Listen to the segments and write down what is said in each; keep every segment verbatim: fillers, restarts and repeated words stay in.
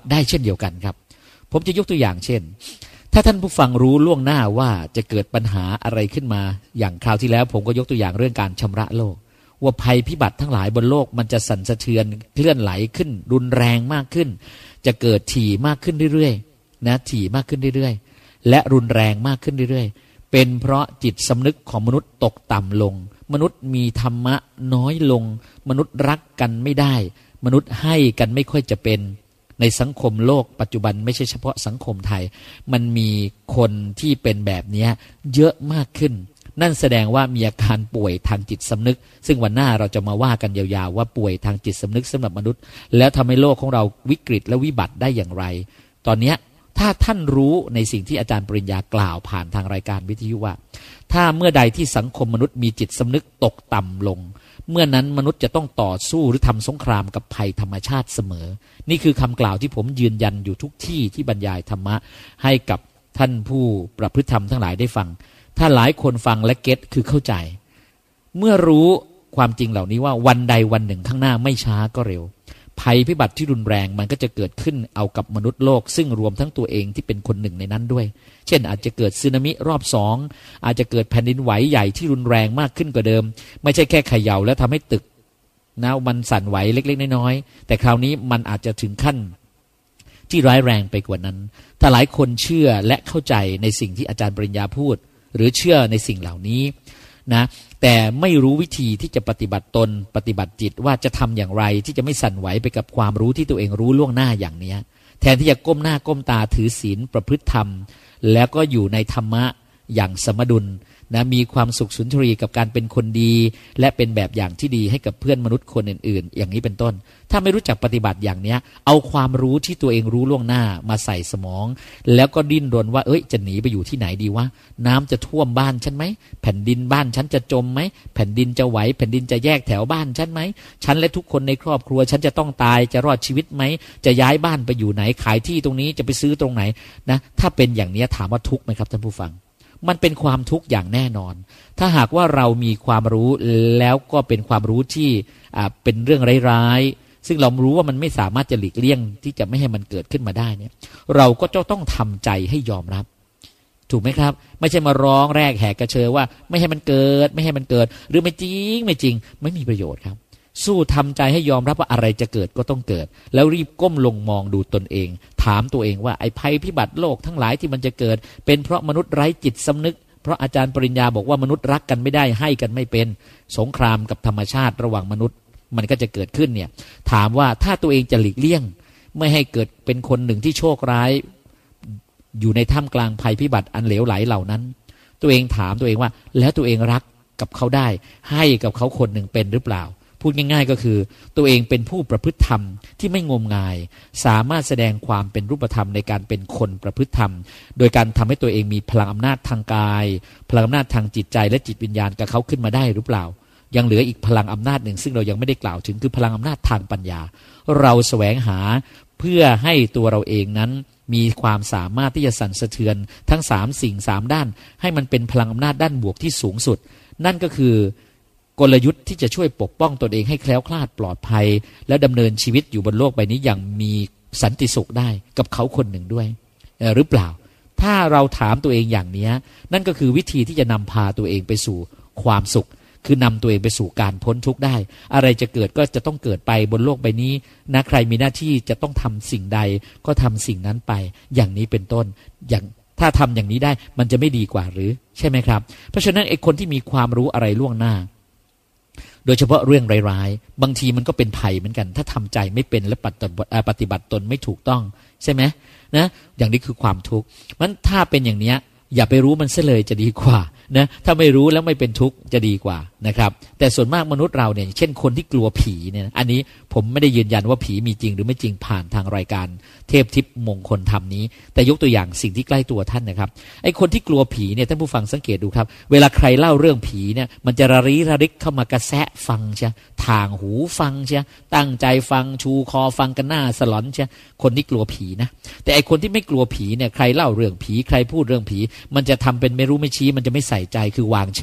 ได้เช่นเดียวกันครับผมจะยกตัวอย่างเช่นถ้าท่านผู้ฟังรู้ล่วงหน้าว่าจะเกิดปัญหาอะไรขึ้นมาอย่างคราวที่แล้วผมก็ยกตัวอย่างเรื่องการชำระโลกว่าภัยพิบัติทั้งหลายบนโลกมันจะสั่นสะเทือนเคลื่อนไหลขึ้นรุนแรงมากขึ้นจะเกิดถี่มากขึ้นเรื่อยๆนะถี่มากขึ้นเรื่อยๆและรุนแรงมากขึ้นเรื่อยๆเป็นเพราะจิตสำนึกของมนุษย์ตกต่ำลงมนุษย์มีธรรมะน้อยลงมนุษย์รักกันไม่ได้มนุษย์ให้กันไม่ค่อยจะเป็นในสังคมโลกปัจจุบันไม่ใช่เฉพาะสังคมไทยมันมีคนที่เป็นแบบนี้เยอะมากขึ้นนั่นแสดงว่ามีอาการป่วยทางจิตสำนึกซึ่งวันหน้าเราจะมาว่ากันยาวๆว่าป่วยทางจิตสำนึกสำหรับมนุษย์แล้วทำให้โลกของเราวิกฤตและวิบัติได้อย่างไรตอนนี้ถ้าท่านรู้ในสิ่งที่อาจารย์ปริญญากล่าวผ่านทางรายการวิทยุว่าถ้าเมื่อใดที่สังคมมนุษย์มีจิตสำนึกตกต่ำลงเมื่อนั้นมนุษย์จะต้องต่อสู้หรือทำสงครามกับภัยธรรมชาติเสมอนี่คือคำกล่าวที่ผมยืนยันอยู่ทุกที่ที่บรรยายธรรมะให้กับท่านผู้ประพฤติธรรมทั้งหลายได้ฟังถ้าหลายคนฟังและเก็ตคือเข้าใจเมื่อรู้ความจริงเหล่านี้ว่าวันใดวันหนึ่งข้างหน้าไม่ช้าก็เร็วภัยพิบัติที่รุนแรงมันก็จะเกิดขึ้นเอากับมนุษย์โลกซึ่งรวมทั้งตัวเองที่เป็นคนหนึ่งในนั้นด้วยเช่นอาจจะเกิดสึนามิรอบสองอาจจะเกิดแผ่นดินไหวใหญ่ที่รุนแรงมากขึ้นกว่าเดิมไม่ใช่แค่เขย่าแล้วทำให้ตึกนะมันสั่นไหวเล็กๆน้อยๆแต่คราวนี้มันอาจจะถึงขั้นที่ร้ายแรงไปกว่านั้นถ้าหลายคนเชื่อและเข้าใจในสิ่งที่อาจารย์ปริญญาพูดหรือเชื่อในสิ่งเหล่านี้นะแต่ไม่รู้วิธีที่จะปฏิบัติตนปฏิบัติจิตว่าจะทำอย่างไรที่จะไม่สั่นไหวไปกับความรู้ที่ตัวเองรู้ล่วงหน้าอย่างนี้แทนที่จะก้มหน้าก้มตาถือศีลประพฤติธรรมแล้วก็อยู่ในธรรมะอย่างสมดุลนะมีความสุขสุนทรีกับการเป็นคนดีและเป็นแบบอย่างที่ดีให้กับเพื่อนมนุษย์คนอื่นๆอย่างนี้เป็นต้นถ้าไม่รู้จักปฏิบัติอย่างนี้เอาความรู้ที่ตัวเองรู้ล่วงหน้ามาใส่สมองแล้วก็ดิ้นรนว่าเอ้ยจะหนีไปอยู่ที่ไหนดีวะน้ำจะท่วมบ้านฉันไหมแผ่นดินบ้านฉันจะจมไหมแผ่นดินจะไหวแผ่นดินจะแยกแถวบ้านฉันไหมฉันและทุกคนในครอบครัวฉันจะต้องตายจะรอดชีวิตไหมจะย้ายบ้านไปอยู่ไหนขายที่ตรงนี้จะไปซื้อตรงไหนนะถ้าเป็นอย่างนี้ถามว่าทุกข์ไหมครับท่านผู้ฟังมันเป็นความทุกข์อย่างแน่นอนถ้าหากว่าเรามีความรู้แล้วก็เป็นความรู้ที่อ่าเป็นเรื่องร้ายๆซึ่งเรารู้ว่ามันไม่สามารถจะหลีกเลี่ยงที่จะไม่ให้มันเกิดขึ้นมาได้เนี่ยเราก็จะต้องทำใจให้ยอมรับถูกไหมครับไม่ใช่มาร้องแรกแหกกระเชอว่าไม่ให้มันเกิดไม่ให้มันเกิดหรือไม่จริงไม่จริงไม่มีประโยชน์ครับสู้ทำใจให้ยอมรับว่าอะไรจะเกิดก็ต้องเกิดแล้วรีบก้มลงมองดูตนเองถามตัวเองว่าไอ้ภัยพิบัติโลกทั้งหลายที่มันจะเกิดเป็นเพราะมนุษย์ไร้จิตสำนึกเพราะอาจารย์ปริญญาบอกว่ามนุษย์รักกันไม่ได้ให้กันไม่เป็นสงครามกับธรรมชาติระหว่างมนุษย์มันก็จะเกิดขึ้นเนี่ยถามว่าถ้าตัวเองจะหลีกเลี่ยงไม่ให้เกิดเป็นคนหนึ่งที่โชคร้ายอยู่ในท่ามกลางภัยพิบัติอันเหลวไหลเหล่านั้นตัวเองถามตัวเองว่าแล้วตัวเองรักกับเขาได้ให้กับเขาคนหนึ่งเป็นหรือเปล่าพูดง่ายๆก็คือตัวเองเป็นผู้ประพฤติธรรมที่ไม่งมงายสามารถแสดงความเป็นรูปธรรมในการเป็นคนประพฤติธรรมโดยการทำให้ตัวเองมีพลังอำนาจทางกายพลังอำนาจทางจิตใจและจิตวิญญาณกับเขาขึ้นมาได้หรือเปล่ายังเหลืออีกพลังอำนาจหนึ่งซึ่งเรายังไม่ได้กล่าวถึงคือพลังอำนาจทางปัญญาเราแสวงหาเพื่อให้ตัวเราเองนั้นมีความสามารถที่จะสั่นสะเทือนทั้งสามสิ่งสามด้านให้มันเป็นพลังอำนาจด้านบวกที่สูงสุดนั่นก็คือกลยุทธ์ที่จะช่วยปกป้องตนเองให้แคล้วคลาดปลอดภัยและดำเนินชีวิตอยู่บนโลกใบนี้อย่างมีสันติสุขได้กับเขาคนหนึ่งด้วยหรือเปล่าถ้าเราถามตัวเองอย่างนี้นั่นก็คือวิธีที่จะนำพาตัวเองไปสู่ความสุขคือนำตัวเองไปสู่การพ้นทุกข์ได้อะไรจะเกิดก็จะต้องเกิดไปบนโลกใบนี้นะใครมีหน้าที่จะต้องทำสิ่งใดก็ทำสิ่งนั้นไปอย่างนี้เป็นต้นอย่างถ้าทำอย่างนี้ได้มันจะไม่ดีกว่าหรือใช่ไหมครับเพราะฉะนั้นไอ้คนที่มีความรู้อะไรล่วงหน้าโดยเฉพาะเรื่องร้ายๆบางทีมันก็เป็นภัยเหมือนกันถ้าทำใจไม่เป็นและปฏิบัติตนไม่ถูกต้องใช่ไหมนะอย่างนี้คือความทุกข์มันถ้าเป็นอย่างนี้อย่าไปรู้มันเสียเลยจะดีกว่านะถ้าไม่รู้แล้วไม่เป็นทุกข์จะดีกว่านะครับแต่ส่วนมากมนุษย์เราเนี่ยเช่นคนที่กลัวผีเนี่ยอันนี้ผมไม่ได้ยืนยันว่าผีมีจริงหรือไม่จริงผ่านทางรายการเทพทิพย์มงคลธรรมนี้แต่ยกตัวอย่างสิ่งที่ใกล้ตัวท่านนะครับไอ้คนที่กลัวผีเนี่ยท่านผู้ฟังสังเกตดูครับเวลาใครเล่าเรื่องผีเนี่ยมันจะระริระริกเข้ามากระแสะฟังใช่ทางหูฟังใช่ตั้งใจฟังชูคอฟังกันหน้าสลอนใช่คนที่กลัวผีนะแต่ไอ้คนที่ไม่กลัวผีเนี่ยใครเล่าเรื่องผีใครพูดเรื่องผีมันจะทำเป็นไม่รู้ไม่ชี้มันจะไม่ใส่ใจคือวางเฉย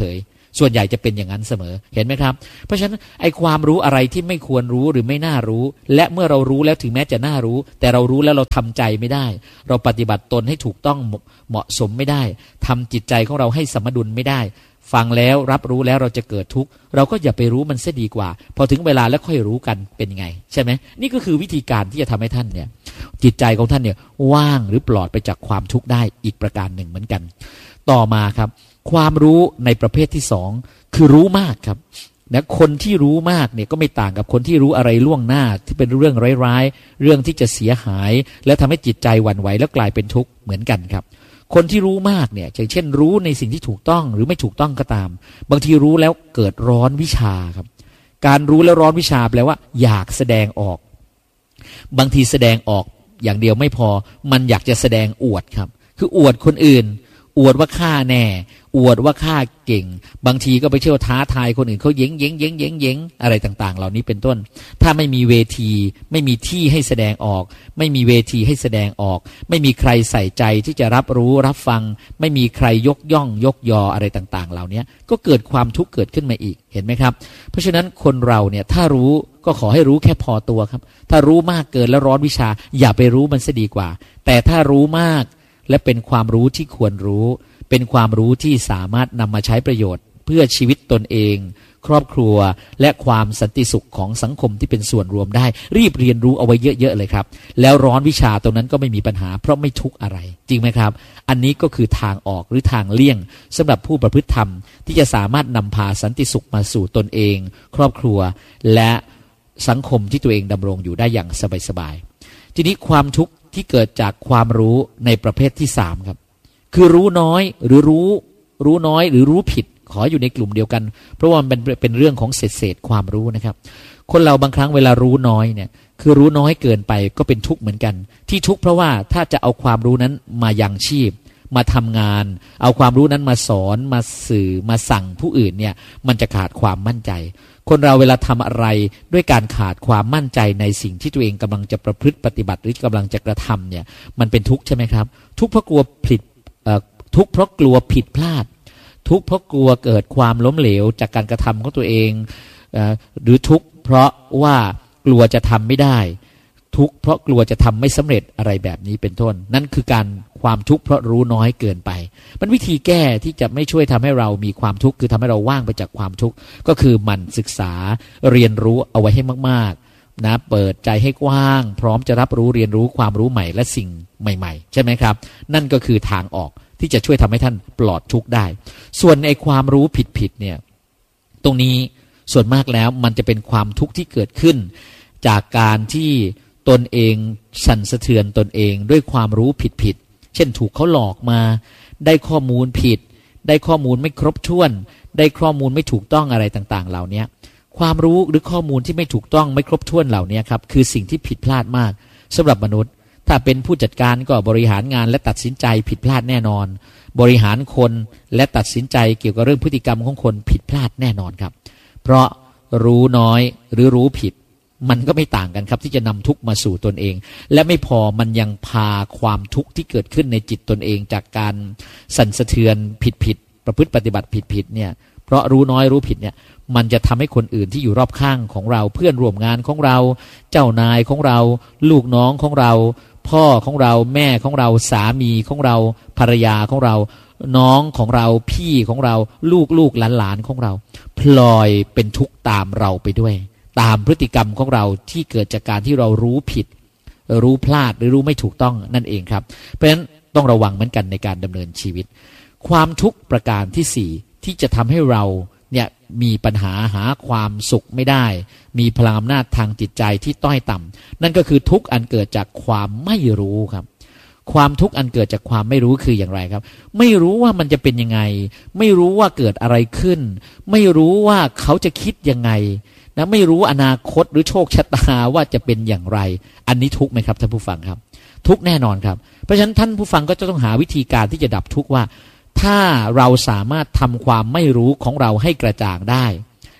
ส่วนใหญ่จะเป็นอย่างนั้นเสมอเห็นไหมครับเพราะฉะนั้นไอ้ความรู้อะไรที่ไม่ควรรู้หรือไม่น่ารู้และเมื่อเรารู้แล้วถึงแม้จะน่ารู้แต่เรารู้แล้วเราทำใจไม่ได้เราปฏิบัติตนให้ถูกต้องเหมาะสมไม่ได้ทำจิตใจของเราให้สมดุลไม่ได้ฟังแล้วรับรู้แล้วเราจะเกิดทุกข์เราก็อย่าไปรู้มันเสียดีกว่าพอถึงเวลาแล้วค่อยรู้กันเป็นไงใช่ไหมนี่ก็คือวิธีการที่จะทำให้ท่านเนี่ยจิตใจของท่านเนี่ยว่างหรือปลอดไปจากความทุกข์ได้อีกประการหนึ่งเหมือนกันต่อมาครับความรู้ในประเภทที่สองคือรู้มากครับนะคนที่รู้มากเนี่ยก็ไม่ต่างกับคนที่รู้อะไรล่วงหน้าที่เป็นเรื่องร้ายๆเรื่องที่จะเสียหายและทำให้จิตใจหวั่นไหวแล้วกลายเป็นทุกข์เหมือนกันครับคนที่รู้มากเนี่ยอย่างเช่นรู้ในสิ่งที่ถูกต้องหรือไม่ถูกต้องก็ตามบางทีรู้แล้วเกิดร้อนวิชาครับการรู้แล้วร้อนวิชาแปลว่าอยากแสดงออกบางทีแสดงออกอย่างเดียวไม่พอมันอยากจะแสดงอวดครับคืออวดคนอื่นอวดว่าข้าแน่อวดว่าข้าเก่งบางทีก็ไปเที่ยวท้าทายคนอื่นเขาเย้งเย้งเย้งเย้งเย้งอะไรต่างๆเหล่านี้เป็นต้นถ้าไม่มีเวทีไม่มีที่ให้แสดงออกไม่มีเวทีให้แสดงออกไม่มีใครใส่ใจที่จะรับรู้รับฟังไม่มีใครยกย่องยกยออะไรต่างๆเหล่านี้ก็เกิดความทุกข์เกิดขึ้นมาอีกเห็นไหมครับเพราะฉะนั้นคนเราเนี่ยถ้ารู้ก็ขอให้รู้แค่พอตัวครับถ้ารู้มากเกินแล้วร้อนวิชาอย่าไปรู้มันซะดีกว่าแต่ถ้ารู้มากและเป็นความรู้ที่ควรรู้เป็นความรู้ที่สามารถนำมาใช้ประโยชน์เพื่อชีวิตตนเองครอบครัวและความสันติสุขของสังคมที่เป็นส่วนรวมได้รีบเรียนรู้เอาไว้เยอะๆเลยครับแล้วร้อนวิชาตรงนั้นก็ไม่มีปัญหาเพราะไม่ทุกข์อะไรจริงไหมครับอันนี้ก็คือทางออกหรือทางเลี่ยงสำหรับผู้ประพฤติธรรมที่จะสามารถนำพาสันติสุขมาสู่ตนเองครอบครัวและสังคมที่ตัวเองดำรงอยู่ได้อย่างสบายๆทีนี้ความทุกข์ที่เกิดจากความรู้ในประเภทที่สามครับคือรู้น้อยหรือรู้รู้น้อยหรือรู้ผิดขออยู่ในกลุ่มเดียวกันเพราะว่ามันเป็นเป็นเรื่องของเศษเศษความรู้นะครับคนเราบางครั้งเวลารู้น้อยเนี่ยคือรู้น้อยเกินไปก็เป็นทุกข์เหมือนกันที่ทุกข์เพราะว่าถ้าจะเอาความรู้นั้นมายังชีพมาทำงานเอาความรู้นั้นมาสอนมาสื่อมาสั่งผู้อื่นเนี่ยมันจะขาดความมั่นใจคนเราเวลาทำอะไรด้วยการขาดความมั่นใจในสิ่งที่ตัวเองกำลังจะประพฤติปฏิบัติหรือกำลังจะกระทำเนี่ยมันเป็นทุกข์ใช่ไหมครับทุกข์เพราะกลัวผิดทุกข์เพราะกลัวผิดพลาดทุกข์เพราะกลัวเกิดความล้มเหลวจากการกระทำของตัวเองหรือทุกข์เพราะว่ากลัวจะทำไม่ได้ทุกข์เพราะกลัวจะทำไม่สำเร็จอะไรแบบนี้เป็นต้นนั่นคือการความทุกข์เพราะรู้น้อยเกินไปมันวิธีแก้ที่จะไม่ช่วยทำให้เรามีความทุกข์คือทำให้เราว่างไปจากความทุกข์ก็คือหมั่นศึกษาเรียนรู้เอาไว้ให้มากๆนะเปิดใจให้กว้างพร้อมจะรับรู้เรียนรู้ความรู้ใหม่และสิ่งใหม่ๆใช่ไหมครับนั่นก็คือทางออกที่จะช่วยทำให้ท่านปลอดทุกข์ได้ส่วนในความรู้ผิดๆเนี่ยตรงนี้ส่วนมากแล้วมันจะเป็นความทุกข์ที่เกิดขึ้นจากการที่ตนเองสั่นสะเทือนตนเองด้วยความรู้ผิดๆเช่นถูกเขาหลอกมาได้ข้อมูลผิดได้ข้อมูลไม่ครบถ้วนได้ข้อมูลไม่ถูกต้องอะไรต่างๆเหล่านี้ความรู้หรือข้อมูลที่ไม่ถูกต้องไม่ครบถ้วนเหล่านี้ครับคือสิ่งที่ผิดพลาดมากสำหรับมนุษย์ถ้าเป็นผู้จัดการก็บริหารงานและตัดสินใจผิดพลาดแน่นอนบริหารคนและตัดสินใจเกี่ยวกับเรื่องพฤติกรรมของคนผิดพลาดแน่นอนครับเพราะรู้น้อยหรือรู้ผิดมันก็ไม่ต่างกันครับที่จะนำทุกข์มาสู่ตนเองและไม่พอมันยังพาความทุกข์ที่เกิดขึ้นในจิตตนเองจากการสั่นสะเทือนผิดๆประพฤติปฏิบัติผิดๆเนี่ยเพราะรู้น้อยรู้ผิดเนี่ยมันจะทำให้คนอื่นที่อยู่รอบข้างของเราเพื่อนร่วมงานของเราเจ้านายของเราลูกน้องของเราพ่อของเราแม่ของเราสามีของเราภรรยาของเราน้องของเราพี่ของเราลูกลูกหลานหลานของเราพลอยเป็นทุกข์ตามเราไปด้วยตามพฤติกรรมของเราที่เกิดจากการที่เรารู้ผิดรู้พลาดหรือรู้ไม่ถูกต้องนั่นเองครับเพราะฉะนั้นต้องระวังเหมือนกันในการดำเนินชีวิตความทุกข์ประการที่สี่ที่จะทำให้เราเนี่ยมีปัญหาหาความสุขไม่ได้มีพลังอำนาจทางจิตใจที่ต้อยต่ำนั่นก็คือทุกข์อันเกิดจากความไม่รู้ครับความทุกข์อันเกิดจากความไม่รู้คืออย่างไรครับไม่รู้ว่ามันจะเป็นยังไงไม่รู้ว่าเกิดอะไรขึ้นไม่รู้ว่าเขาจะคิดยังไงนะไม่รู้อนาคตหรือโชคชะตาว่าจะเป็นอย่างไรอันนี้ทุกข์ไหมครับท่านผู้ฟังครับทุกข์แน่นอนครับเพราะฉะนั้นท่านผู้ฟังก็จะต้องหาวิธีการที่จะดับทุกข์ว่าถ้าเราสามารถทำความไม่รู้ของเราให้กระจ่างได้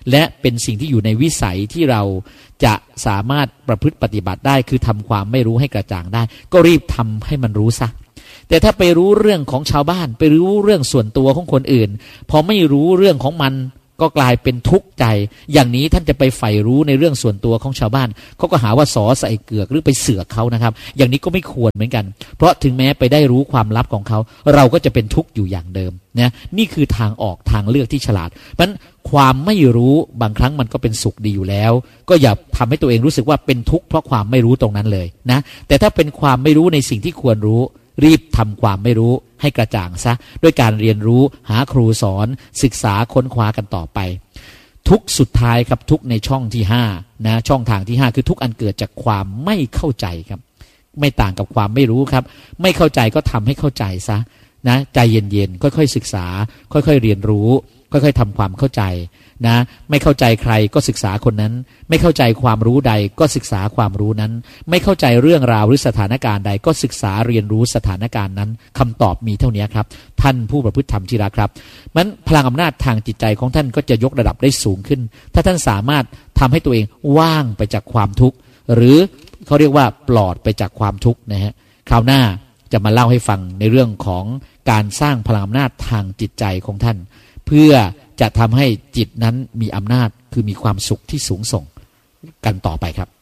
และเป็นสิ่งที่อยู่ในวิสัยที่เราจะสามารถประพฤติปฏิบัติได้คือทำความไม่รู้ให้กระจ่างได้ก็รีบทำให้มันรู้ซะแต่ถ้าไปรู้เรื่องของชาวบ้านไปรู้เรื่องส่วนตัวของคนอื่นพอไม่รู้เรื่องของมันก็กลายเป็นทุกข์ใจอย่างนี้ท่านจะไปใฝ่รู้ในเรื่องส่วนตัวของชาวบ้านเขาก็หาว่าสอใส่เกือกหรือไปเสือกเขานะครับอย่างนี้ก็ไม่ควรเหมือนกันเพราะถึงแม้ไปได้รู้ความลับของเขาเราก็จะเป็นทุกข์อยู่อย่างเดิมนะนี่คือทางออกทางเลือกที่ฉลาดเพราะฉะนั้นความไม่รู้บางครั้งมันก็เป็นสุขดีอยู่แล้วก็อย่าทำให้ตัวเองรู้สึกว่าเป็นทุกข์เพราะความไม่รู้ตรงนั้นเลยนะแต่ถ้าเป็นความไม่รู้ในสิ่งที่ควรรู้รีบทำความไม่รู้ให้กระจ่างซะด้วยการเรียนรู้หาครูสอนศึกษาค้นคว้ากันต่อไปทุกสุดท้ายครับทุกในช่องที่ห้านะช่องทางที่ห้าคือทุกอันเกิดจากความไม่เข้าใจครับไม่ต่างกับความไม่รู้ครับไม่เข้าใจก็ทำให้เข้าใจซะนะใจเย็นๆค่อยๆศึกษาค่อยๆเรียนรู้ค่อยๆทำความเข้าใจนะไม่เข้าใจใครก็ศึกษาคนนั้นไม่เข้าใจความรู้ใดก็ศึกษาความรู้นั้นไม่เข้าใจเรื่องราวหรือสถานการณ์ใดก็ศึกษาเรียนรู้สถานการณ์นั้นคำตอบมีเท่านี้ครับท่านผู้ประพฤติธรรมที่รักครับมันพลังอำนาจทางจิตใจของท่านก็จะยกระดับได้สูงขึ้นถ้าท่านสามารถทำให้ตัวเองว่างไปจากความทุกข์หรือเขาเรียกว่าปลอดไปจากความทุกข์นะฮะคราวหน้าจะมาเล่าให้ฟังในเรื่องของการสร้างพลังอำนาจทางจิตใจของท่านเพื่อจะทำให้จิตนั้นมีอำนาจคือมีความสุขที่สูงส่งกันต่อไปครับ